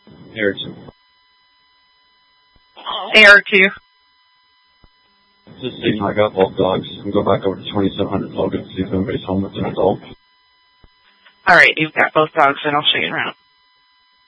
AR2. AR2. Just see, I got both dogs. We'll go back over to 2700 Logan to see if anybody's home with an adult. Alright, you've got both dogs, and I'll show you around.